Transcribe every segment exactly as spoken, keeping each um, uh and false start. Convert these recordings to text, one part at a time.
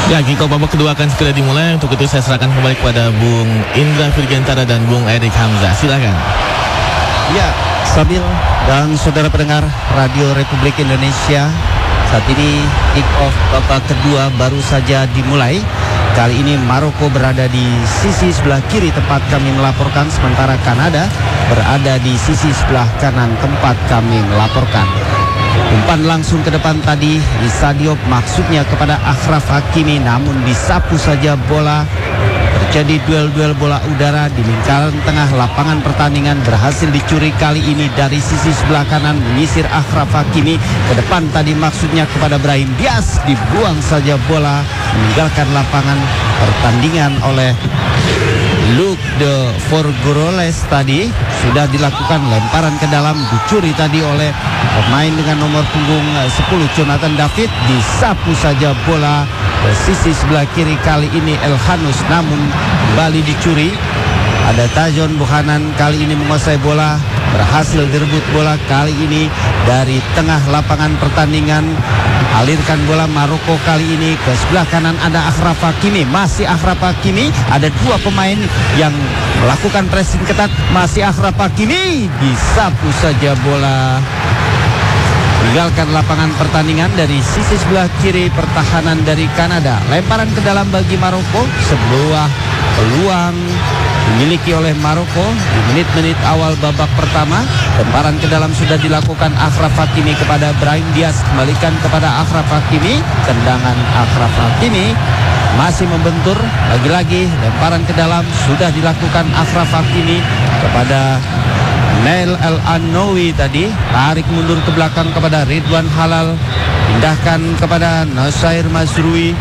Ya, kick off babak kedua akan segera dimulai. Untuk itu saya serahkan kembali kepada Bung Indra Virgantara dan Bung Erik Hamzah. Silakan. Ya, Sabil dan saudara pendengar Radio Republik Indonesia, saat ini kick off babak kedua baru saja dimulai. Kali ini Maroko berada di sisi sebelah kiri tempat kami melaporkan, sementara Kanada berada di sisi sebelah kanan tempat kami melaporkan. Umpan langsung ke depan tadi Issa Diop, maksudnya kepada Achraf Hakimi, namun disapu saja bola. Terjadi duel-duel bola udara di lingkaran tengah lapangan pertandingan, berhasil dicuri kali ini dari sisi sebelah kanan, menyisir Achraf Hakimi ke depan tadi, maksudnya kepada Brahim Diaz, dibuang saja bola meninggalkan lapangan pertandingan oleh Luc de Forgeroles. Tadi sudah dilakukan lemparan ke dalam, dicuri tadi oleh pemain dengan nomor punggung sepuluh Jonathan David, disapu saja bola ke sisi sebelah kiri kali ini Elhanus, namun kembali dicuri. Ada Tajon Buchanan kali ini menguasai bola, berhasil direbut bola kali ini dari tengah lapangan pertandingan. Alirkan bola Maroko kali ini ke sebelah kanan, ada Achraf Hakimi, masih Achraf Hakimi, ada dua pemain yang melakukan pressing ketat, masih Achraf Hakimi, disapu saja bola meninggalkan lapangan pertandingan dari sisi sebelah kiri pertahanan dari Kanada. Lemparan ke dalam bagi Maroko, sebuah peluang dimiliki oleh Maroko di menit-menit awal babak pertama. Lemparan ke dalam sudah dilakukan Achraf Hakimi kepada Brahim Diaz, kembalikan kepada Achraf Hakimi, tendangan Achraf Hakimi masih membentur. Lagi-lagi lemparan ke dalam sudah dilakukan Achraf Hakimi kepada Nail El-Anoui tadi, tarik mundur ke belakang kepada Ridwan Halal, pindahkan kepada Nasair Mazrui,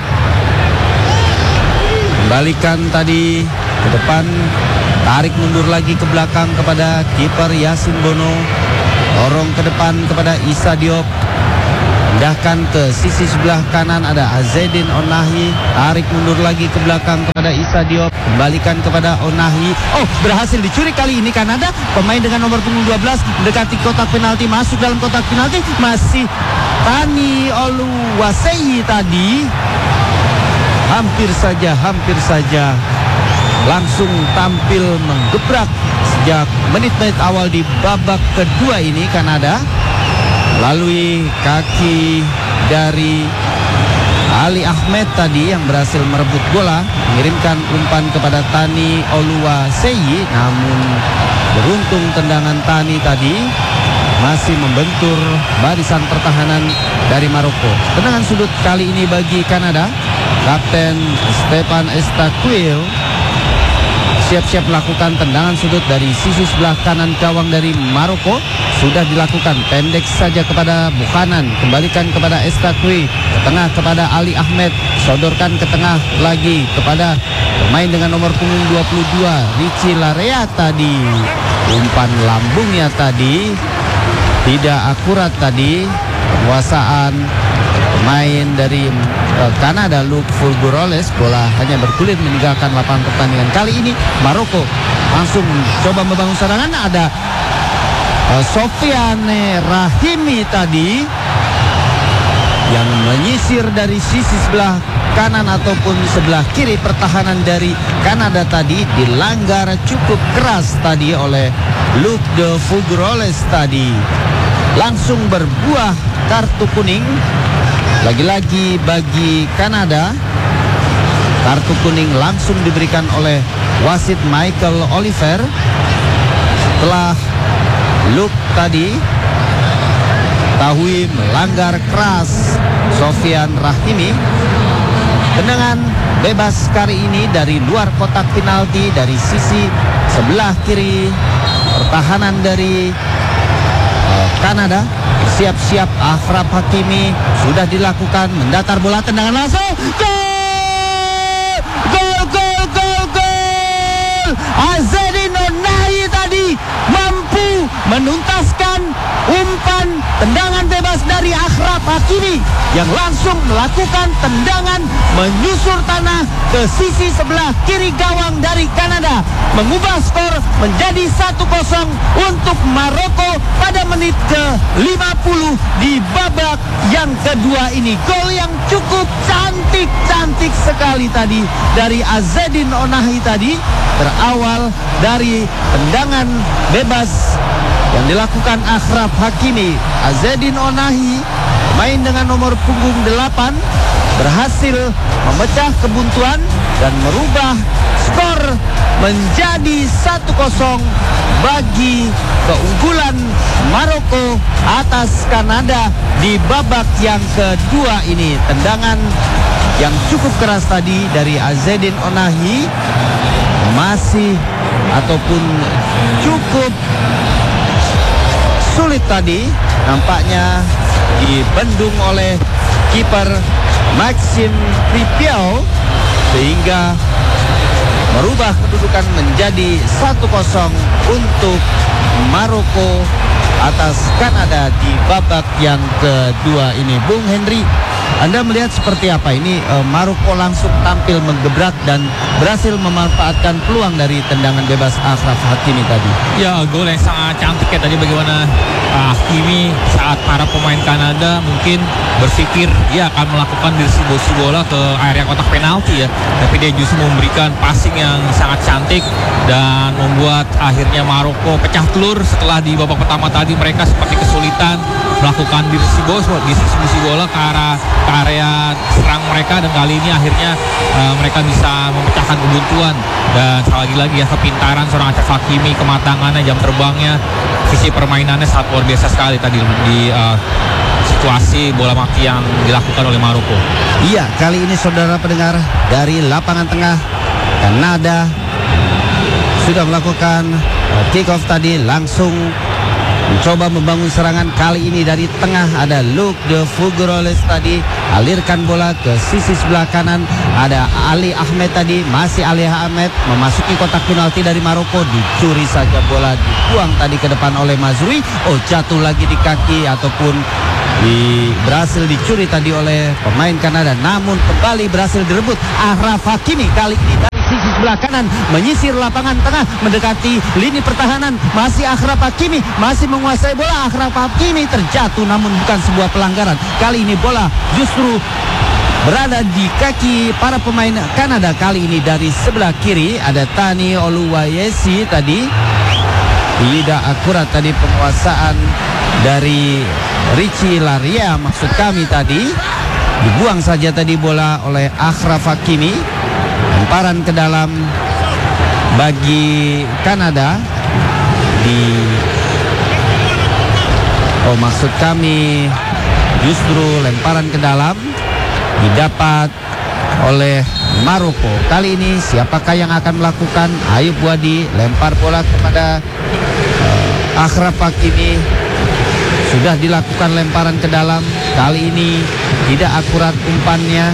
kembalikan tadi ke depan, tarik mundur lagi ke belakang kepada kiper Yasin Bono, dorong ke depan kepada Issa Diop, pindahkan ke sisi sebelah kanan, ada Azzedine Onahi, tarik mundur lagi ke belakang kepada Issa Diop, kembalikan kepada Onahi. Oh, berhasil dicuri kali ini Kanada. Pemain dengan nomor punggung dua belas mendekati kotak penalti, masuk dalam kotak penalti, masih Tani Oluwaseyi tadi. Hampir saja, hampir saja langsung tampil menggebrak sejak menit-menit awal di babak kedua ini Kanada. Melalui kaki dari Ali Ahmed tadi yang berhasil merebut bola, mengirimkan umpan kepada Tani Oluwaseyi, namun beruntung tendangan Tani tadi masih membentur barisan pertahanan dari Maroko. Tendangan sudut kali ini bagi Kanada. Kapten Stefan Estaquil siap-siap melakukan tendangan sudut dari sisi sebelah kanan gawang dari Maroko. Sudah dilakukan, pendek saja kepada Buchanan, kembalikan kepada Estaquil, ke tengah kepada Ali Ahmed, sodorkan ke tengah lagi kepada pemain dengan nomor punggung dua puluh dua Richie Larea tadi. Umpan lambungnya tadi tidak akurat tadi. Penguasaan pemain dari uh, Kanada Luc Fulguroles, bola hanya bergulir meninggalkan lapangan pertandingan. Kali ini Maroko langsung coba membangun serangan, ada uh, Sofiane Rahimi tadi yang menyisir dari sisi sebelah kanan ataupun sebelah kiri pertahanan dari Kanada tadi, dilanggar cukup keras tadi oleh Luc de Fulguroles tadi. Langsung berbuah kartu kuning lagi-lagi bagi Kanada. Kartu kuning langsung diberikan oleh wasit Michael Oliver setelah Luc tadi tahui melanggar keras Sofian Rahimi. Tendangan bebas kali ini dari luar kotak penalti dari sisi sebelah kiri pertahanan dari Kanada. Siap-siap Achraf Hakimi sudah dilakukan, mendatar bola, tendangan langsung, gol, gol, gol, gol, gol. Azzedine Onahi tadi mampu menuntaskan umpan tendangan bebas dari Achraf Hakimi yang langsung melakukan tendangan menyusur tanah ke sisi sebelah kiri gawang dari Kanada, mengubah skor menjadi satu kosong untuk Maroko pada menit ke lima puluh di babak yang kedua ini. Gol yang cukup cantik-cantik sekali tadi dari Azzedine Onahi tadi. Berawal dari tendangan bebas yang dilakukan Achraf Hakimi. Azzedine Onahi, main dengan nomor punggung delapan, berhasil memecah kebuntuan dan merubah skor menjadi satu kosong bagi keunggulan Maroko atas Kanada di babak yang kedua ini. Tendangan yang cukup keras tadi dari Azzedine Onahi masih ataupun cukup sulit tadi, nampaknya dibendung oleh kiper Maxime Ripiau sehingga merubah kedudukan menjadi satu kosong untuk Maroko atas Kanada di babak yang kedua ini. Bung Henry, Anda melihat seperti apa ini? uh, Maroko langsung tampil menggebrak dan berhasil memanfaatkan peluang dari tendangan bebas Achraf Hakimi tadi. Ya, gol yang sangat cantik ya tadi, bagaimana uh, Hakimi saat para pemain Kanada mungkin berpikir dia akan melakukan distribusi bola ke area kotak penalti ya, tapi dia justru memberikan passing yang sangat cantik dan membuat akhirnya Maroko pecah telur. Setelah di babak pertama tadi mereka seperti kesulitan melakukan distribusi bola ke arah ke area serang mereka, dan kali ini akhirnya uh, mereka bisa memecahkan kebuntuan. Dan lagi-lagi ya kepintaran seorang Achraf Hakimi, kematangannya, jam terbangnya, visi permainannya sangat luar biasa sekali tadi di uh, situasi bola mati yang dilakukan oleh Maroko. Iya, kali ini saudara pendengar, dari lapangan tengah Kanada sudah melakukan uh, kick off tadi, langsung mencoba membangun serangan. Kali ini dari tengah ada Luc de Fougeroles tadi, alirkan bola ke sisi sebelah kanan, ada Ali Ahmed tadi, masih Ali Ahmed memasuki kotak penalti dari Maroko, dicuri saja bola, dibuang tadi ke depan oleh Mazrui. Oh, jatuh lagi di kaki ataupun di, berhasil dicuri tadi oleh pemain Kanada, namun kembali berhasil direbut Achraf Hakimi. Kali ini dari sisi sebelah kanan menyisir lapangan tengah mendekati lini pertahanan, masih Achraf Hakimi masih menguasai bola. Achraf Hakimi terjatuh namun bukan sebuah pelanggaran. Kali ini bola justru berada di kaki para pemain Kanada. Kali ini dari sebelah kiri ada Tani Oluwayesi tadi, tidak akurat tadi penguasaan dari Richie Laryea maksud kami tadi, dibuang saja tadi bola oleh Achraf Hakimi. Lemparan ke dalam bagi Kanada di oh maksud kami justru lemparan ke dalam didapat oleh Maroko. Kali ini siapakah yang akan melakukan? Ayub Wadi lempar bola kepada uh, Achraf Hakimi. Sudah dilakukan lemparan ke dalam. Kali ini tidak akurat umpannya.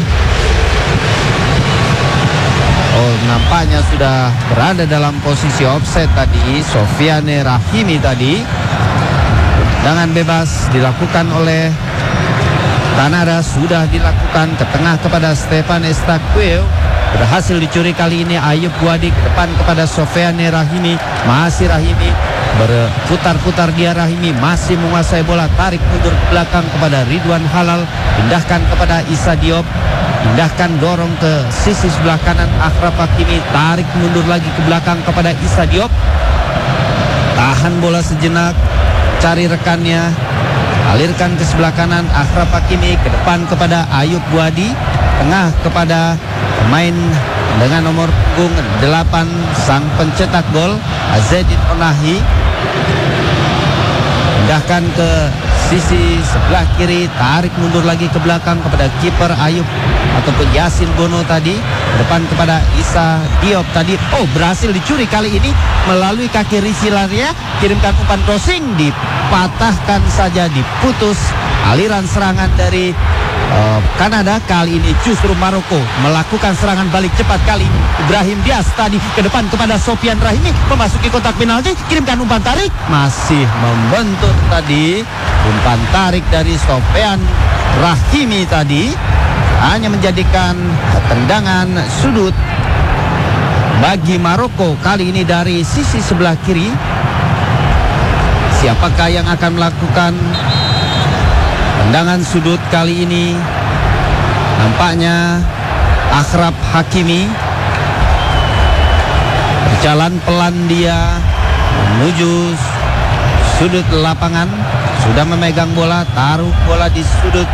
Oh, nampaknya sudah berada dalam posisi offset tadi Sofiane Rahimi tadi. Tendangan bebas dilakukan oleh Kanada, sudah dilakukan ke tengah kepada Stefan Estaquio. Berhasil dicuri kali ini Ayub Wadi ke depan kepada Sofiane Rahimi. Masih Rahimi berputar-putar, dia Rahimi masih menguasai bola, tarik mundur ke belakang kepada Ridwan Halal, pindahkan kepada Issa Diop, pindahkan dorong ke sisi sebelah kanan Achraf Hakimi, tarik mundur lagi ke belakang kepada Issa Diop, tahan bola sejenak, cari rekannya, alirkan ke sebelah kanan Achraf Hakimi, ke depan kepada Ayub Wadi, tengah kepada pemain dengan nomor punggung delapan sang pencetak gol Azzedine Onahi, pindahkan ke sisi sebelah kiri, tarik mundur lagi ke belakang kepada kiper Ayub ataupun Yasin Bono tadi, depan kepada Issa Diop tadi. Oh, berhasil dicuri kali ini melalui kaki Richie Laryea, kirimkan umpan crossing, dipatahkan saja, diputus aliran serangan dari uh, Kanada. Kali ini justru Maroko melakukan serangan balik cepat. Kali Ibrahim Diaz tadi ke depan kepada Sofian Rahimi, memasuki kotak penalti, kirimkan umpan tarik, masih membentur tadi. Umpan tarik dari Sofian Rahimi tadi hanya menjadikan tendangan sudut bagi Maroko. Kali ini dari sisi sebelah kiri. Siapakah yang akan melakukan tendangan sudut kali ini? Nampaknya Achraf Hakimi berjalan pelan dia menuju sudut lapangan. Sudah memegang bola, taruh bola di sudut,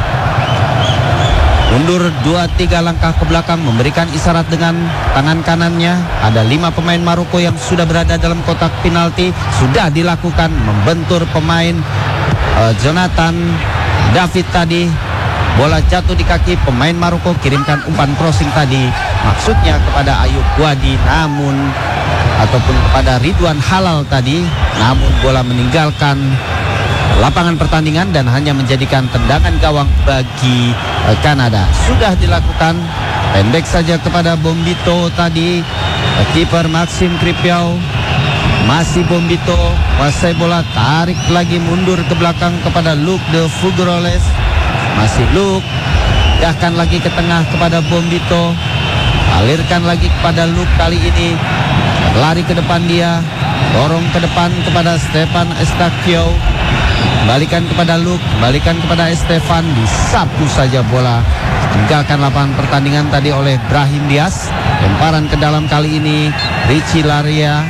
mundur dua tiga langkah ke belakang, memberikan isyarat dengan tangan kanannya. Ada lima pemain Maroko yang sudah berada dalam kotak penalti. Sudah dilakukan membentur pemain uh, Jonathan David tadi. Bola jatuh di kaki pemain Maroko, kirimkan umpan crossing tadi. Maksudnya kepada Ayub Buadi, namun ataupun kepada Ridwan Halal tadi, namun bola meninggalkan lapangan pertandingan dan hanya menjadikan tendangan gawang bagi uh, Kanada. Sudah dilakukan pendek saja kepada Bombito tadi. uh, Kiper Maxim Kripiau, masih Bombito, kuasai bola, tarik lagi mundur ke belakang kepada Luke de Figueroles. Masih Luke, pindahkan lagi ke tengah kepada Bombito, alirkan lagi kepada Luke, kali ini lari ke depan dia, dorong ke depan kepada Stefan Estacio, kembalikan kepada Luke, kembalikan kepada Estefan, disapu saja bola, meninggalkan lapangan pertandingan tadi oleh Brahim Diaz. Lemparan ke dalam kali ini Richie Laria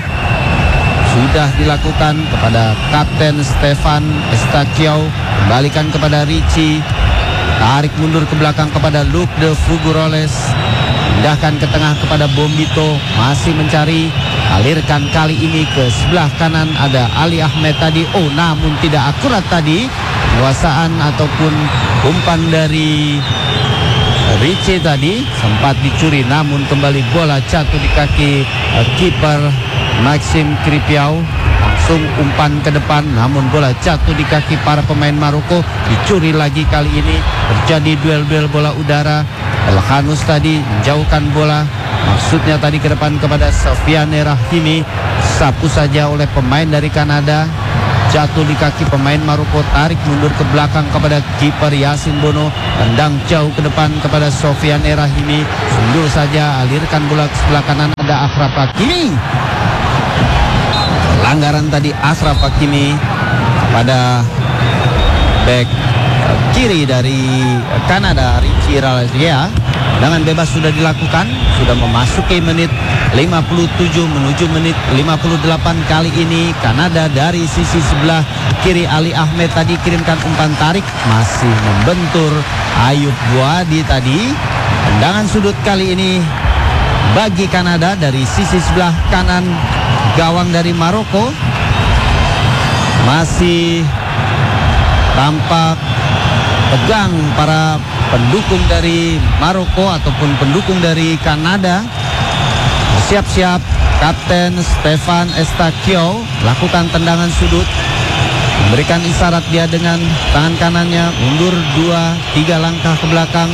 sudah dilakukan kepada Kapten Stefan Estacio, kembalikan kepada Richie, tarik mundur ke belakang kepada Luke de Figueroles, pindahkan ke tengah kepada Bombito, masih mencari, alirkan kali ini ke sebelah kanan ada Ali Ahmed tadi. Oh, namun tidak akurat tadi penguasaan ataupun umpan dari Richie tadi, sempat dicuri namun kembali bola jatuh di kaki uh, kiper Maxim Kripiau. Langsung umpan ke depan, namun bola jatuh di kaki para pemain Maroko. Dicuri lagi kali ini, terjadi duel-duel bola udara. Elhanus tadi menjauhkan bola, maksudnya tadi ke depan kepada Sofiane Rahimi, sapu saja oleh pemain dari Kanada. Jatuh di kaki pemain Maroko, tarik mundur ke belakang kepada kiper Yasin Bono, tendang jauh ke depan kepada Sofiane Rahimi, sundur saja, alirkan bola ke sebelah kanan ada Achraf Hakimi. Pelanggaran tadi Achraf Hakimi pada back kiri dari Kanada, Richie Laria. Tendangan bebas sudah dilakukan, sudah memasuki menit lima puluh tujuh menuju menit lima puluh delapan. Kali ini Kanada dari sisi sebelah kiri Ali Ahmed tadi kirimkan umpan tarik, masih membentur Ayub Buadi tadi. Tendangan sudut kali ini bagi Kanada dari sisi sebelah kanan gawang dari Maroko. Masih tampak tegang para pendukung dari Maroko ataupun pendukung dari Kanada. Siap-siap Kapten Stefan Estacio lakukan tendangan sudut, memberikan isyarat dia dengan tangan kanannya, mundur dua tiga langkah ke belakang.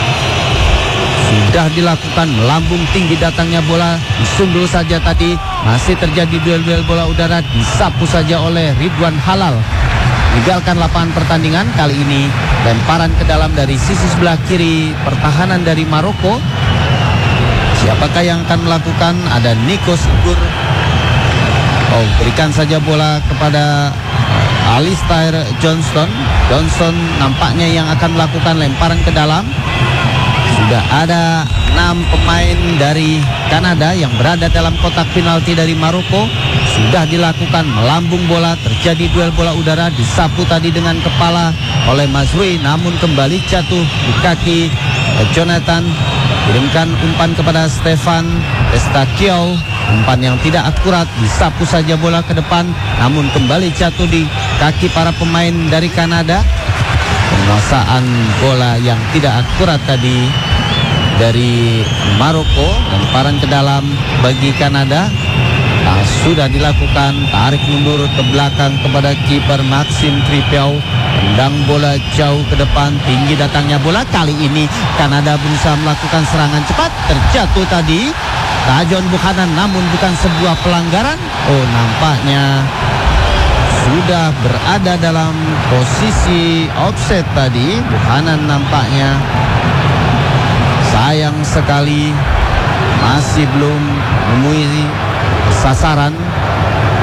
Sudah dilakukan, melambung tinggi datangnya bola, disundul saja tadi. Masih terjadi duel-duel bola udara, disapu saja oleh Ridwan Halal. Tinggalkan lapangan pertandingan. Kali ini lemparan ke dalam dari sisi sebelah kiri pertahanan dari Maroko. Siapakah yang akan melakukan? Ada Nico Sigur. Oh, berikan saja bola kepada Alistair Johnston. Johnson nampaknya yang akan melakukan lemparan ke dalam. Sudah ada enam pemain dari Kanada yang berada dalam kotak penalti dari Maroko. Sudah dilakukan, melambung bola, terjadi duel bola udara, disapu tadi dengan kepala oleh Mazrui, namun kembali jatuh di kaki Jonathan. Kirimkan umpan kepada Stefan Estacio, umpan yang tidak akurat, disapu saja bola ke depan, namun kembali jatuh di kaki para pemain dari Kanada. Penguasaan bola yang tidak akurat tadi dari Maroko, lemparan ke dalam bagi Kanada. Nah, sudah dilakukan, tarik mundur ke belakang kepada kiper Maxim Kripiau, tendang bola jauh ke depan, tinggi datangnya bola. Kali ini Kanada berusaha melakukan serangan cepat, terjatuh tadi Tajon Buchanan, namun bukan sebuah pelanggaran. Oh, nampaknya sudah berada dalam posisi offset tadi Buchanan, nampaknya sayang sekali masih belum memenuhi sasaran.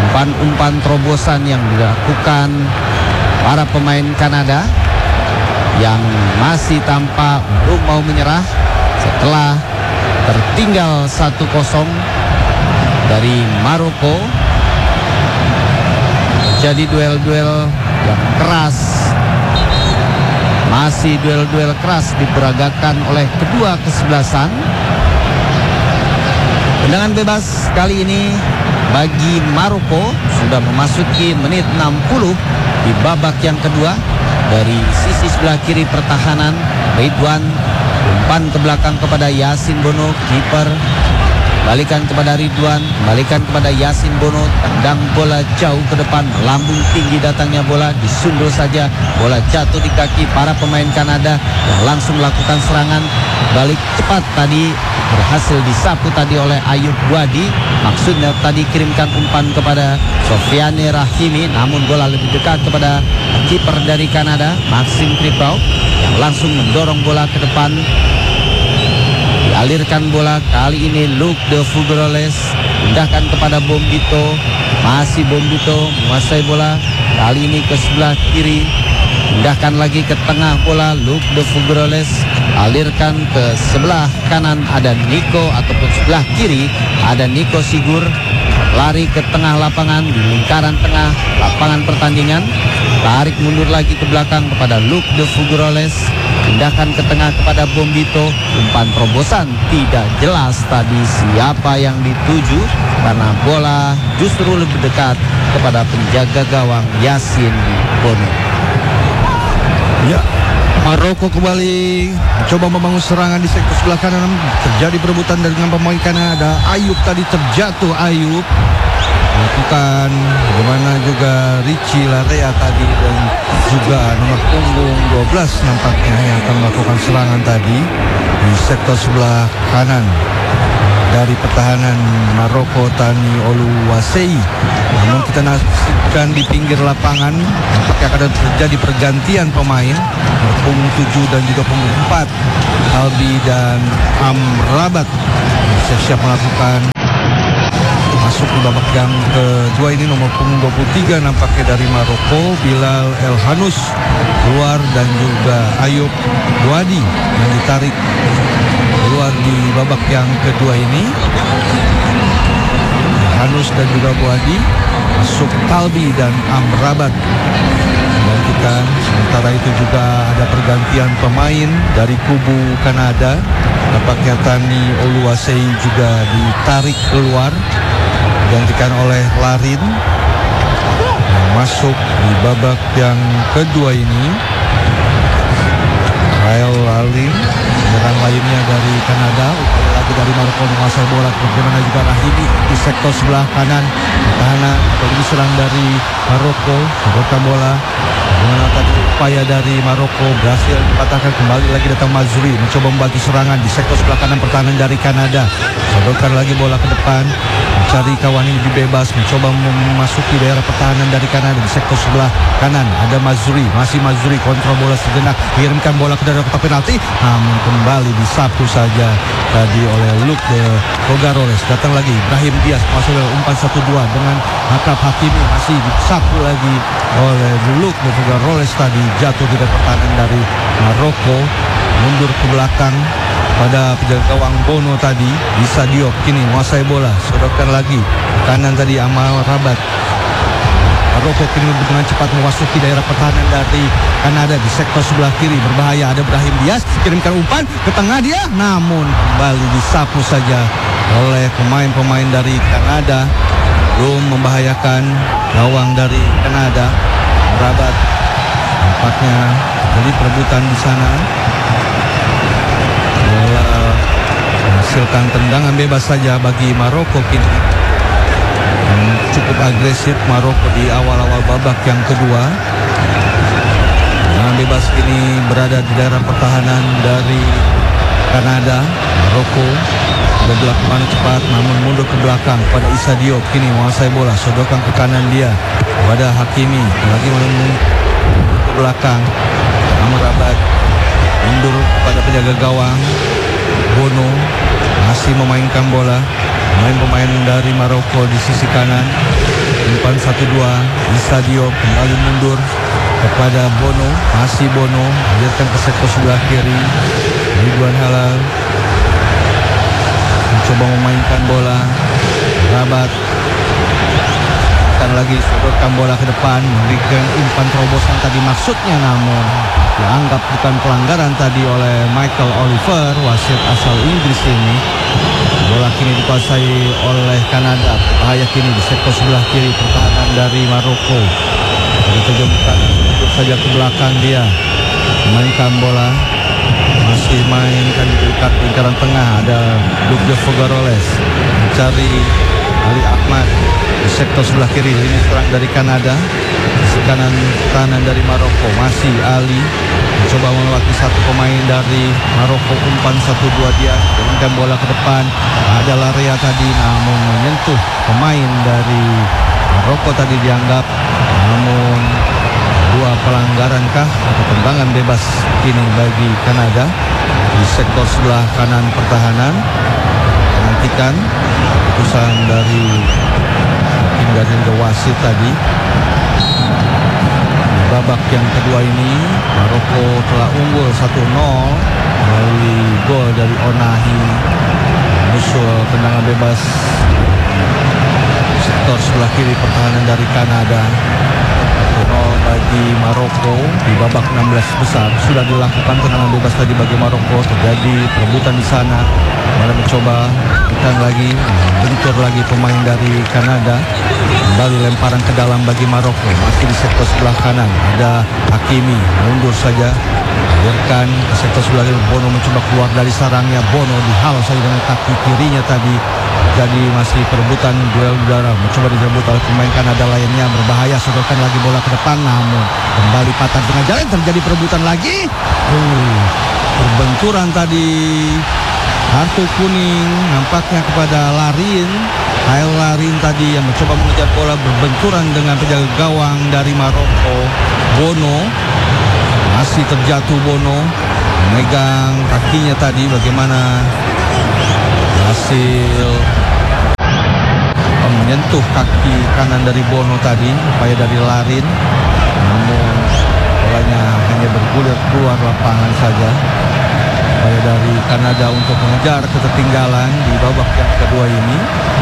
Umpan-umpan terobosan yang dilakukan para pemain Kanada. yang masih tampak belum mau menyerah setelah tertinggal satu kosong dari Maroko. Jadi duel-duel yang keras, masih duel-duel keras diperagakan oleh kedua kesebelasan. Tendangan bebas kali ini bagi Maroko sudah memasuki menit enam puluh di babak yang kedua. Dari sisi sebelah kiri pertahanan, Ridwan umpan ke belakang kepada Yasin Bono, kiper. Balikan kepada Ridwan, balikan kepada Yasin Bono, tendang bola jauh ke depan, lambung tinggi datangnya bola, disundul saja, bola jatuh di kaki para pemain Kanada yang langsung melakukan serangan balik cepat tadi, berhasil disapu tadi oleh Ayub Wadi. Maksudnya tadi kirimkan umpan kepada Sofiane Rahimi, namun bola lebih dekat kepada kiper dari Kanada, Maxime Kripaut, yang langsung mendorong bola ke depan. Dialirkan bola kali ini Luc de Fougeroles, pindahkan kepada Bombito, masih Bombito menguasai bola kali ini ke sebelah kiri, pindahkan lagi ke tengah bola Luc de Fougeroles, alirkan ke sebelah kanan ada Nico, ataupun sebelah kiri ada Nico Sigur, lari ke tengah lapangan di lingkaran tengah lapangan pertandingan, tarik mundur lagi ke belakang kepada Luc de Fougeroles, pindahkan ke tengah kepada Bombito. Umpan terobosan tidak jelas tadi siapa yang dituju karena bola justru lebih dekat kepada penjaga gawang Yasin Bono. Ya, Maroko kembali mencoba membangun serangan di sektor sebelah kanan. Terjadi perebutan dengan pemain Kanada. Ayub tadi terjatuh. Ayub melakukan bagaimana juga Richie Larea tadi, dan juga nomor punggung dua belas nampaknya yang akan melakukan serangan tadi di sektor sebelah kanan dari pertahanan Maroko, Tani Oluwasei. Namun kita nasibkan di pinggir lapangan nampaknya akan terjadi pergantian pemain, punggung tujuh dan juga punggung empat, Albi dan Amrabat siap-siap melakukan masuk di babak yang kedua ini. Nomor punggung dua puluh tiga nampaknya dari Maroko, Bilal El Hanous keluar, dan juga Ayub Wadi yang ditarik keluar di babak yang kedua ini. Hanous dan juga Wadi masuk, Talbi dan Amrabat gantikan. Sementara itu juga ada pergantian pemain dari kubu Kanada. Nampaknya Tani Oluwasei juga ditarik keluar, digantikan oleh Larin yang masuk di babak yang kedua ini. Rael Larin, penyerang lainnya dari Kanada. Upaya lagi dari Maroko menguasai bola, bagaimana juga Rahimi di sektor sebelah kanan pertahanan. Kali ini serang dari Maroko, membuatkan bola. Bagaimana tadi upaya dari Maroko berhasil dipatahkan, kembali lagi datang Mazrui mencoba membagi serangan di sektor sebelah kanan pertahanan dari Kanada. Sodorkan lagi bola ke depan, mencari kawan yang lebih bebas, mencoba memasuki daerah pertahanan dari Kanada di sektor sebelah kanan. Ada Mazrui, masih Mazrui kontrol bola sejenak, kirimkan bola ke daerah kotak penalti, namun kembali disapu saja tadi oleh Luc de Fougeroles. Datang lagi Ibrahim Diaz, masuk umpan satu dua dengan Akab Hakimi, masih disapu lagi oleh Luc de Fougeroles. Tadi jatuh di pertahanan dari Maroko, mundur ke belakang pada penjaga gawang Bono tadi. Issa Diop kini menguasai bola, sodorkan lagi kanan tadi Amal Rabat. Maroko kini dengan cepat memasuki daerah pertahanan dari Kanada di sektor sebelah kiri, berbahaya. Ada Brahim Diaz, kirimkan umpan ke tengah dia, namun kembali disapu saja oleh pemain-pemain dari Kanada. Belum membahayakan gawang dari Kanada. Rabat nampaknya jadi perebutan di sana. Bola menghasilkan tendangan bebas saja bagi Maroko kini. Cukup agresif Maroko di awal-awal babak yang kedua. Tendangan bebas kini berada di daerah pertahanan dari Kanada. Maroko sudah dilakukan cepat, namun mundur ke belakang pada Issa Diop. Kini menguasai bola, sodorkan ke kanan dia kepada Hakimi, lagi menunggu ke belakang. Amrabat mundur pada penjaga gawang Bono, masih memainkan bola. Pemain-pemain dari Maroko di sisi kanan, umpan satu dua. Issa Diop kembali mundur, kepada Bono, masih Bono, alirkan ke sektor sebelah kiri. Ridwan Halal mencoba memainkan bola. Rabat akan lagi sodorkan bola ke depan, memberikan umpan terobosan tadi maksudnya, namun dianggap bukan pelanggaran tadi oleh Michael Oliver, wasit asal Inggris ini. Bola kini dikuasai oleh Kanada. Bahaya kini di sektor sebelah kiri pertahanan dari Maroko. Ditemukan untuk saja ke belakang dia. Memainkan bola. Masih mainkan di dekat lingkaran tengah. Ada Luke Fogaroles mencari Ali Ahmad di sektor sebelah kiri. Ini serang dari Kanada. Di kanan kanan dari Maroko. Masih Ali mencoba melewati satu pemain dari Maroko. Umpan satu dua dia. Berikan bola ke depan. Ada Larea tadi, namun menyentuh pemain dari Maroko tadi dianggap. Namun dua pelanggaran kah atau tendangan bebas kini bagi Kanada di sektor sebelah kanan pertahanan. Nantikan keputusan dari hinggaran ke wasit tadi. Di babak yang kedua ini Maroko telah unggul satu nol melalui gol dari Onahi. Musuh tendangan bebas sektor sebelah kiri pertahanan dari Kanada. satu nol bagi Maroko di babak enam belas besar. Sudah dilakukan tendangan bebas tadi bagi Maroko. Terjadi perebutan di sana. Mana mencoba ikan lagi, bentur lagi pemain dari Kanada. Kembali lemparan ke dalam bagi Maroko. Masih di sektor sebelah kanan ada Hakimi, mundur saja. Alirkan ke sektor sebelah kiri. Bono mencoba keluar dari sarangnya. Bono dihalau saja dengan kaki kirinya tadi. Jadi masih perebutan duel udara. Mencoba direbut oleh pemain Kanada lainnya. Berbahaya, sodorkan lagi bola ke depan. Namun kembali patah tengah jalan. Terjadi perebutan lagi. uh, Perbenturan tadi. Kartu kuning nampaknya kepada Larin. Kyle Larin tadi yang mencoba mengejar bola, berbenturan dengan penjaga gawang dari Maroko. Bono masih terjatuh. Bono memegang kakinya tadi. Bagaimana hasil menyentuh kaki kanan dari Bono tadi, upaya dari Larin, namun bolanya hanya bergulir keluar lapangan saja. Upaya dari Kanada untuk mengejar ketertinggalan di babak yang kedua ini,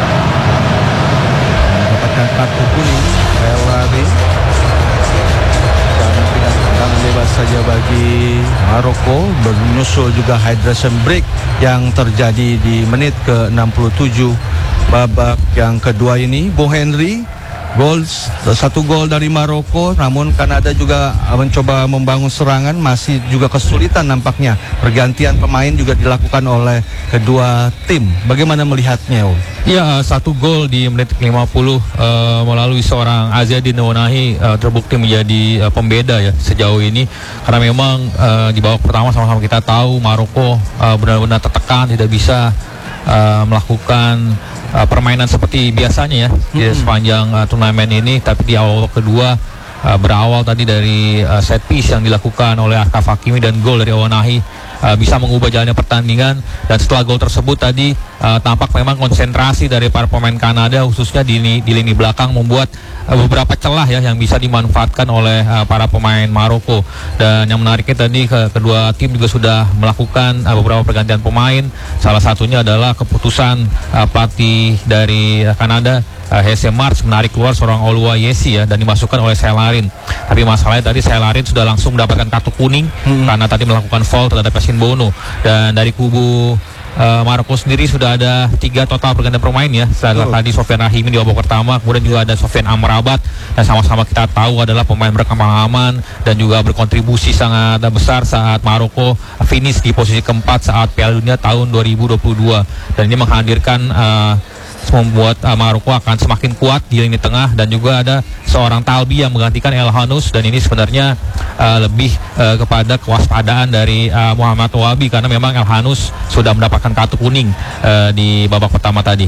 mendapatkan kartu kuning Kyle Larin dan tidak tendangan bebas saja bagi Maroko. Menyusul juga hydration break yang terjadi di menit ke enam puluh tujuh babak yang kedua ini. Bung Henry, gol satu gol dari Maroko, namun Kanada juga mencoba membangun serangan, masih juga kesulitan nampaknya. Pergantian pemain juga dilakukan oleh kedua tim. Bagaimana melihatnya, Om? Ya, satu gol di menit lima puluh uh, melalui seorang Azzedine Ounahi uh, terbukti menjadi uh, pembeda ya sejauh ini, karena memang uh, di babak pertama sama-sama kita tahu Maroko uh, benar-benar tertekan, tidak bisa uh, melakukan Uh, permainan seperti biasanya ya mm-hmm. di sepanjang uh, turnamen ini. Tapi di awal kedua uh, berawal tadi dari uh, set piece yang dilakukan oleh Achraf Hakimi dan gol dari Ounahi uh, bisa mengubah jalannya pertandingan. Dan setelah gol tersebut tadi uh, tampak memang konsentrasi dari para pemain Kanada khususnya di, di lini belakang membuat uh, beberapa celah ya yang bisa dimanfaatkan oleh uh, para pemain Maroko. Dan yang menariknya tadi ke, kedua tim juga sudah melakukan uh, beberapa pergantian pemain. Salah satunya adalah keputusan uh, pelatih dari uh, Kanada, uh, Hesse March, menarik keluar seorang Oluwayesi ya dan dimasukkan oleh Selarin. Tapi masalahnya tadi Selarin sudah langsung mendapatkan kartu kuning hmm. karena tadi melakukan foul terhadap Yasin Bono. Dan dari kubu Uh, Maroko sendiri sudah ada tiga total pergantian pemain ya. Setelah oh. tadi Sofyan Rahimi di babak pertama, kemudian juga ada Sofyan Amrabat, dan sama-sama kita tahu adalah pemain berpengalaman dan juga berkontribusi sangat besar saat Maroko finish di posisi keempat saat Piala Dunia tahun dua ribu dua puluh dua. Dan ini menghadirkan uh, membuat uh, Maroko akan semakin kuat di lini tengah. Dan juga ada seorang Talbi yang menggantikan El Hanous, dan ini sebenarnya uh, lebih uh, kepada kewaspadaan dari uh, Muhammad Wabi, karena memang El Hanous sudah mendapatkan kartu kuning uh, di babak pertama tadi.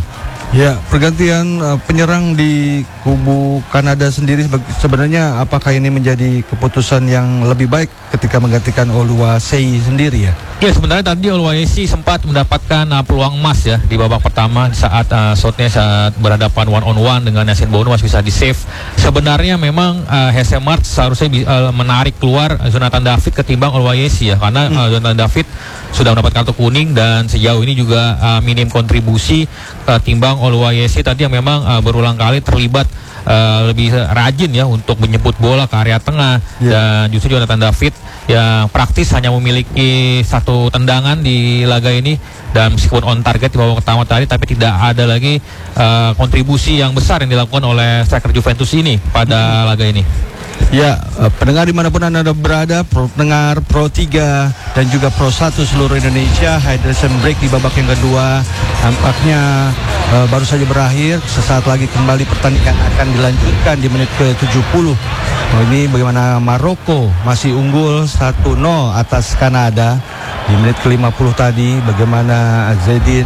Ya, pergantian uh, penyerang di kubu Kanada sendiri sebenarnya apakah ini menjadi keputusan yang lebih baik ketika menggantikan Oluwaseyi sendiri ya? Ya, sebenarnya tadi Oluwaseyi sempat mendapatkan uh, peluang emas ya di babak pertama saat uh, shotnya saat berhadapan one on one dengan Yasin Bono masih bisa di save. Sebenarnya memang uh, Hesse March seharusnya uh, menarik keluar Jonathan David ketimbang Oluwaseyi ya, karena hmm. uh, Jonathan David sudah mendapat kartu kuning dan sejauh ini juga uh, minim kontribusi uh, timbang Oluwaseyi tadi yang memang uh, berulang kali terlibat uh, lebih rajin ya untuk menjemput bola ke area tengah, yeah. Dan justru Jonathan David yang praktis hanya memiliki satu tendangan di laga ini dan meskipun on target di babak pertama tadi, tapi tidak ada lagi uh, kontribusi yang besar yang dilakukan oleh striker Juventus ini pada laga ini. Ya, pendengar dimanapun Anda berada, pendengar Pro tiga dan juga Pro satu seluruh Indonesia, hydration break di babak yang kedua nampaknya uh, baru saja berakhir. Sesaat lagi kembali pertandingan akan dilanjutkan di menit ke tujuh puluh. Oh, ini bagaimana Maroko masih unggul satu nol atas Kanada. Di menit ke lima puluh tadi bagaimana Zedin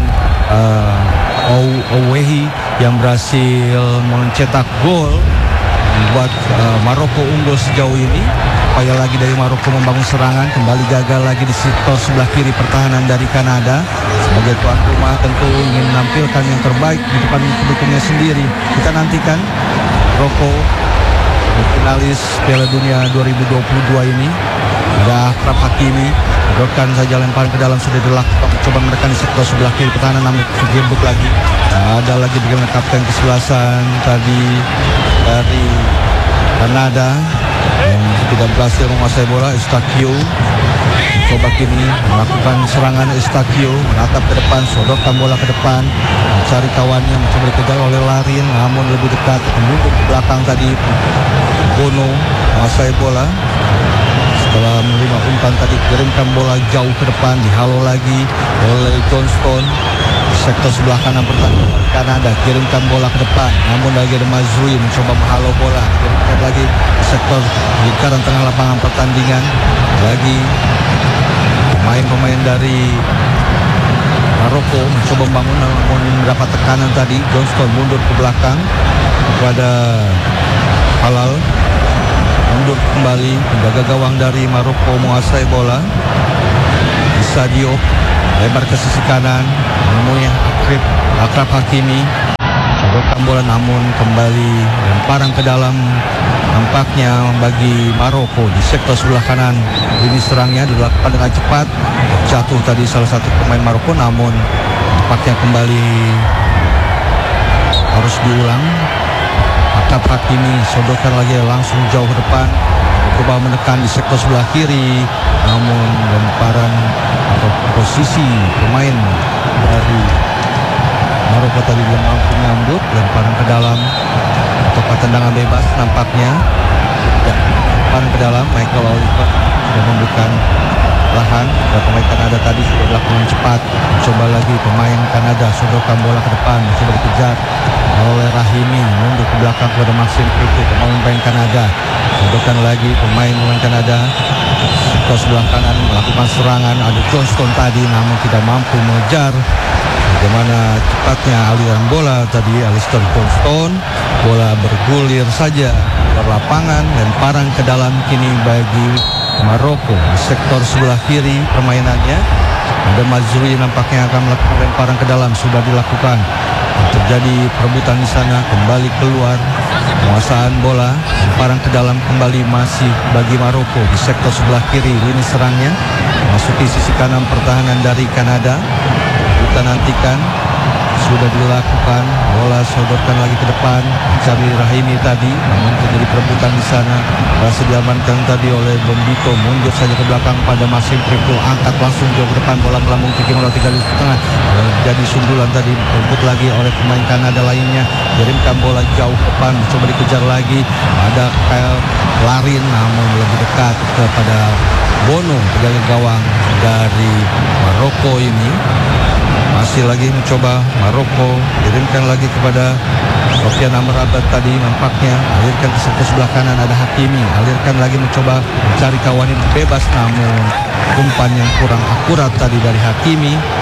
uh, Owehi yang berhasil mencetak gol membuat uh, Maroko unggul sejauh ini. Upaya lagi dari Maroko membangun serangan, kembali gagal lagi di sektor sebelah kiri pertahanan dari Kanada. Sebagai tuan rumah tentu ingin menampilkan yang terbaik di depan pendukungnya sendiri. Kita nantikan Maroko finalis Piala Dunia dua ribu dua puluh dua ini. Ada Achraf Hakimi, dokan saja lemparan ke dalam sudah dilakukan, coba menekan di sektor sebelah kiri pertahanan, namun tergembuk lagi. Nah, ada lagi bagaimana kapten kesebelasan tadi dari Kanada yang tidak berhasil menguasai bola, Eustáquio. Coba kini melakukan serangan, Eustáquio menatap ke depan, sodorkan bola ke depan, mencari kawannya, mencoba dikejar oleh Larin, namun lebih dekat, menunduk ke belakang tadi. Bono menguasai bola. Setelah menerima umpan tadi, kirimkan bola jauh ke depan, dihalau lagi oleh Johnston. Sektor sebelah kanan pertahanan Kanada, kirimkan bola ke depan, namun lagi ada Mazrui mencoba menghalau bola, kirimkan lagi di sektor lingkaran tengah lapangan pertandingan. Lagi pemain-pemain dari Maroko mencoba membangun, namun mendapat tekanan tadi. Johnston mundur ke belakang kepada Halal, mundur kembali, penjaga gawang dari Maroko menguasai bola. Issa Diop lebar ke sisi kanan, menemui Akrib, Achraf Hakimi, sodorkan bola namun kembali lemparan ke dalam. Nampaknya bagi Maroko di sektor sebelah kanan, ini serangnya dilakukan dengan cepat, jatuh tadi salah satu pemain Maroko, namun nampaknya kembali harus diulang. Achraf Hakimi sodorkan lagi langsung jauh ke depan, coba menekan di sektor sebelah kiri, namun lemparan atau posisi pemain dari Maroko tadi belum mampu menyambut lemparan ke dalam atau tendangan bebas nampaknya. Ya, lemparan ke dalam, Michael Oliver sudah memberikan lahan dan pemain Kanada tadi sudah dilakukan cepat. Coba lagi pemain Kanada sodorkan bola ke depan, coba dikejar oleh Rahimi, mundur ke belakang kepada Maxime Prepot, pemain Kanada. Sodorkan lagi pemain pemain Kanada sektor sebelah kanan melakukan serangan, ada Johnston tadi namun tidak mampu mengejar. Bagaimana cepatnya aliran bola tadi Alistair Johnston, bola bergulir saja keluar lapangan, lemparan ke dalam kini bagi Maroko di sektor sebelah kiri permainannya. Ada Mazrui nampaknya akan melakukan lemparan ke dalam, sudah dilakukan. Terjadi perebutan di sana, kembali keluar penguasaan bola, lemparan ke dalam kembali masih bagi Maroko di sektor sebelah kiri lini serangnya, masuki sisi kanan pertahanan dari Kanada. Kita nantikan, sudah dilakukan, bola sodorkan lagi ke depan, mencari Rahimi tadi, namun terjadi perebutan di sana, berhasil diamankan tadi oleh Bombito, mundur saja ke belakang pada Maxime Prepot, angkat langsung jauh ke depan, bola melambung tinggi melalui tiga garis tengah, jadi sundulan tadi, rebut lagi oleh pemain Kanada lainnya, kirimkan bola jauh ke depan, coba dikejar lagi, ada Kyle Larin, namun lebih dekat kepada Bono, penjaga gawang dari Maroko ini. Masih lagi mencoba Maroko, kirimkan lagi kepada Sofian Amrabat tadi, nampaknya alirkan ke sektor sebelah kanan, ada Hakimi, alirkan lagi mencoba mencari kawan yang bebas, namun umpan yang kurang akurat tadi dari Hakimi.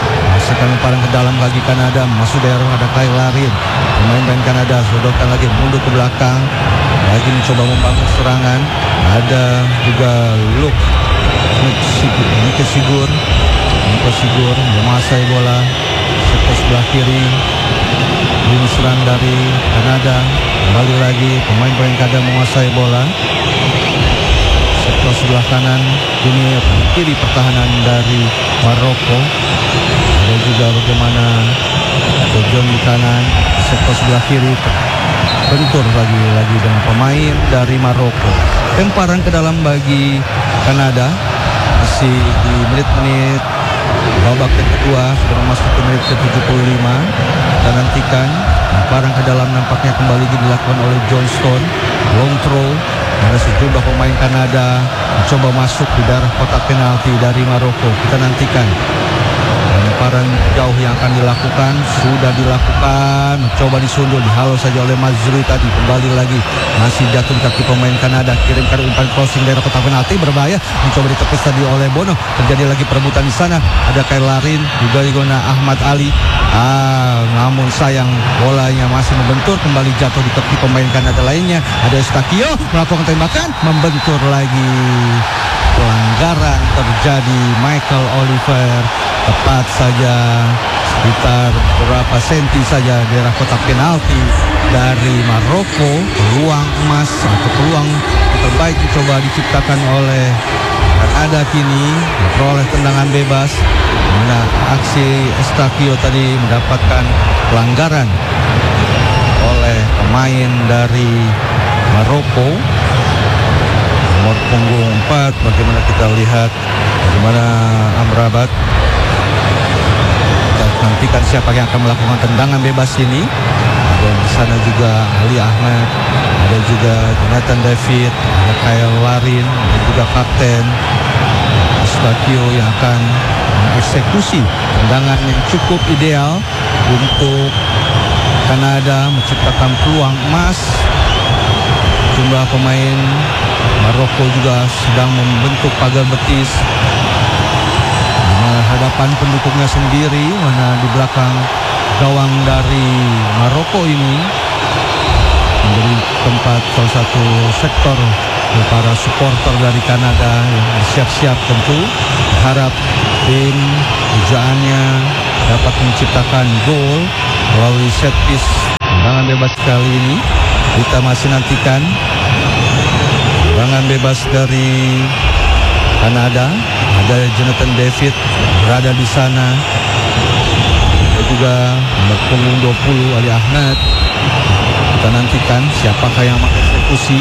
Sekarang lemparan ke dalam lagi Kanada, masuk daerah ada Kyle Larin. Pemain-pemain Kanada sodorkan lagi mundur ke belakang, lagi mencoba membangun serangan. Ada juga Luke Nike Sigur, Nike Sigur menguasai bola sektor sebelah kiri. Ini serang dari Kanada, kembali lagi pemain-pemain Kanada menguasai bola sektor sebelah kanan. Ini kiri pertahanan dari Maroko. Ada juga bagaimana John di kanan, sektor sebelah kiri bentur lagi-lagi dengan pemain dari Maroko. Lemparan ke dalam bagi Kanada masih di menit-menit babak kedua, sudah masuk ke menit ke tujuh puluh lima. Kita nantikan lemparan ke dalam nampaknya kembali dilakukan oleh Johnston. Long throw, ada sejumlah pemain Kanada mencoba masuk di daerah kotak penalti dari Maroko. Kita nantikan lemparan jauh yang akan dilakukan, sudah dilakukan, mencoba disundul, dihalau saja oleh Mazrui tadi. Kembali lagi, masih jatuh di kaki pemain Kanada, kirimkan umpan crossing daerah kotak penalti, berbahaya, mencoba ditepis tadi oleh Bono. Terjadi lagi perebutan di sana, ada Kyle Larin, juga diguna Ahmad Ali. Ah, namun sayang bolanya masih membentur, kembali jatuh di kaki pemain Kanada lainnya. Ada Eustakio melakukan tembakan, membentur lagi. Pelanggaran terjadi, Michael Oliver tepat saja sekitar beberapa senti saja daerah kotak penalti dari Maroko. Peluang emas atau peluang terbaik dicoba diciptakan oleh Kanada kini memperoleh tendangan bebas, mana aksi Eustakio tadi mendapatkan pelanggaran oleh pemain dari Maroko. Nomor punggung empat, bagaimana kita lihat bagaimana Amrabat. Kita nantikan siapa yang akan melakukan tendangan bebas ini. Ada di sana juga Ali Ahmad, ada juga Jonathan David, ada Kyle Larin, ada juga Kapten Eustakio yang akan mengeksekusi tendangan yang cukup ideal untuk Kanada menciptakan peluang emas. Jumlah pemain Maroko juga sedang membentuk pagar betis di hadapan pendukungnya sendiri, mana di belakang gawang dari Maroko ini menjadi tempat salah satu sektor para supporter dari Kanada yang bersiap-siap tentu berharap tim pujaannya dapat menciptakan gol melalui set piece tendangan bebas kali ini. Kita masih nantikan tendangan bebas dari Kanada. Ada Jonathan David berada di sana. Ada juga nomor punggung dua puluh Ali Ahmad. Kita nantikan siapakah yang mengeksekusi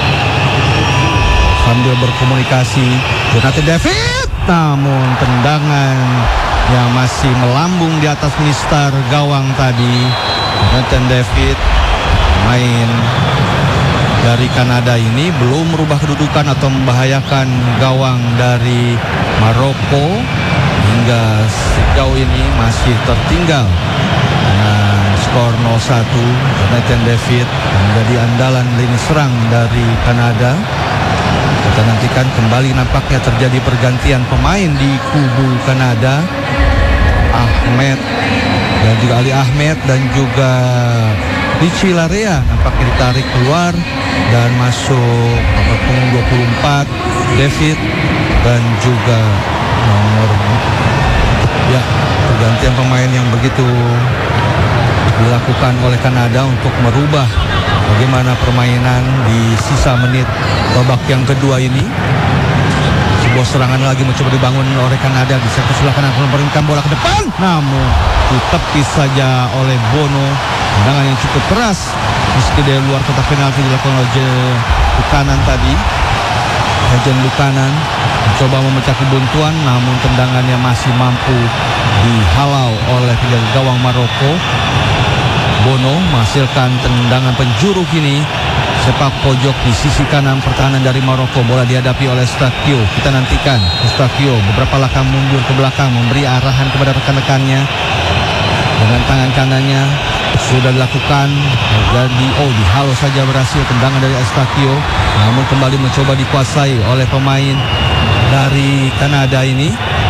sambil berkomunikasi. Jonathan David, namun tendangan yang masih melambung di atas mistar gawang tadi. Jonathan David, main dari Kanada ini belum merubah kedudukan atau membahayakan gawang dari Maroko. Hingga sejauh ini masih tertinggal dengan skor nol satu. Jonathan David menjadi andalan lini serang dari Kanada. Kita nantikan kembali nampaknya terjadi pergantian pemain di kubu Kanada. Ahmed dan juga Ali Ahmed dan juga Richie Larea nampaknya ditarik keluar dan masuk nomor punggung dua puluh empat David dan juga nomor ya pergantian pemain yang begitu dilakukan oleh Kanada untuk merubah bagaimana permainan di sisa menit babak yang kedua ini. Sebuah serangan lagi mencoba dibangun oleh Kanada di sektor sebelah kanan, memberikan bola ke depan, namun ditepis saja oleh Bono. Tendangan yang cukup keras meski dari luar kotak penalti dilakukan oleh Buchanan tadi. Ejen Buchanan mencoba memecah kebuntuan, namun tendangannya masih mampu dihalau oleh penjaga gawang Maroko. Bono menghasilkan tendangan penjuru kini. Sepak pojok di sisi kanan pertahanan dari Maroko. Bola dihadapi oleh Eustakio. Kita nantikan Eustakio beberapa langkah mundur ke belakang, memberi arahan kepada rekan-rekannya dengan tangan kanannya. Sudah dilakukan. Jadi oh dihalau saja berhasil tendangan dari Eustakio. Namun kembali mencoba dikuasai oleh pemain dari Kanada ini.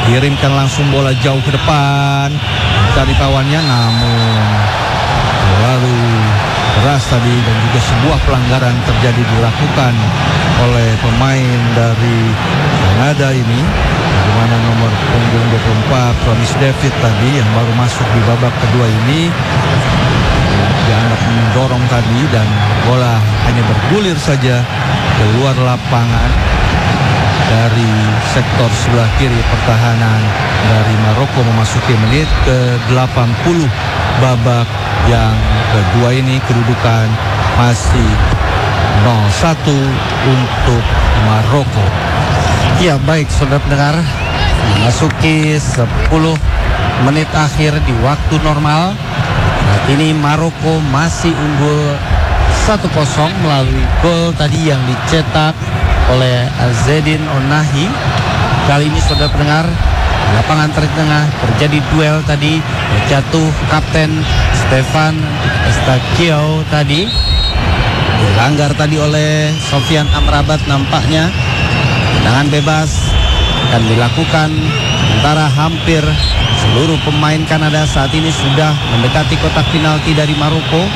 Kirimkan langsung bola jauh ke depan, cari kawannya, namun lalu keras tadi dan juga sebuah pelanggaran terjadi dilakukan oleh pemain dari Kanada ini, di mana nomor punggung dua puluh empat Promis David tadi yang baru masuk di babak kedua ini dianggap mendorong tadi dan bola hanya bergulir saja keluar lapangan dari sektor sebelah kiri pertahanan dari Maroko memasuki menit ke delapan puluh babak yang kedua ini. Kedudukan masih nol satu untuk Maroko. Ya, baik saudara pendengar, memasuki sepuluh menit akhir di waktu normal. Saat ini Maroko masih unggul satu kosong melalui gol tadi yang dicetak oleh Azzedine Onahi. Kali ini saudara pendengar, di lapangan tengah terjadi duel tadi, jatuh kapten Stefan Estacio tadi, dilanggar tadi oleh Sofian Amrabat nampaknya. Tendangan bebas akan dilakukan, sementara hampir seluruh pemain Kanada saat ini sudah mendekati kotak penalti dari Maroko.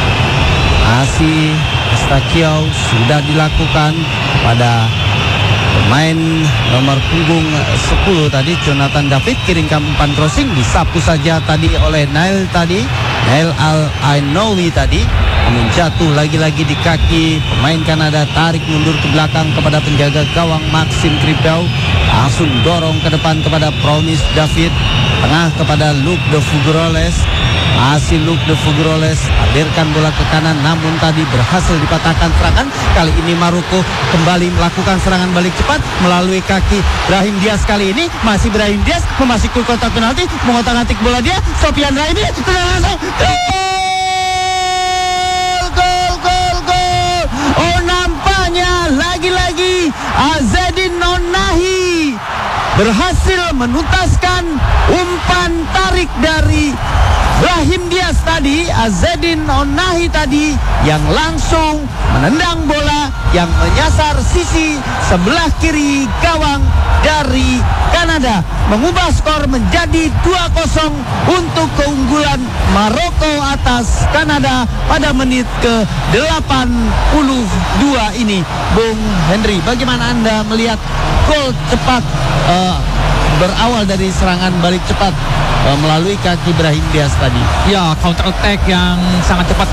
Masih Estacio sudah dilakukan pada pemain nomor punggung sepuluh tadi, Jonathan David. Kirimkan umpan crossing, disapu saja tadi oleh Nail tadi, Nail Al-Ainoui tadi, namun jatuh lagi-lagi di kaki pemain Kanada. Tarik mundur ke belakang kepada penjaga gawang Maxim Kripau, langsung dorong ke depan kepada Promis David, tengah kepada Luc de Fougeroles. Masih Luc de Fougeroles alirkan bola ke kanan, namun tadi berhasil dipatahkan serangan. Kali ini Maroko kembali melakukan serangan balik cepat melalui kaki Brahim Diaz. Kali ini masih Brahim Diaz memasuki kotak penalti, mengotak-atik bola dia, Sofian Raimi, langsung gol, gol, gol. Oh, nampaknya lagi-lagi Azzedine Onahi berhasil menuntaskan umpan tarik dari Brahim Diaz tadi. Azzedine Onahi tadi yang langsung menendang bola yang menyasar sisi sebelah kiri gawang dari Kanada, mengubah skor menjadi dua kosong untuk keunggulan Maroko atas Kanada pada menit ke delapan puluh dua ini. Bung Henry, bagaimana Anda melihat gol cepat uh, berawal dari serangan balik cepat uh, melalui kaki Brahim Diaz tadi? Ya, counter attack yang sangat cepat